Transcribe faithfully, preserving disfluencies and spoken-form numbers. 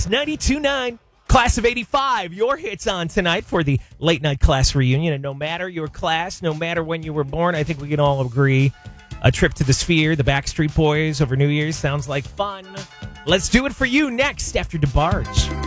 Kiss ninety-two point nine. Class of eighty-five, your hits on tonight for the late night class reunion. And no matter your class, no matter when you were born, I think we can all agree a trip to the Sphere, the Backstreet Boys over New Year's sounds like fun. Let's do it for you next after DeBarge.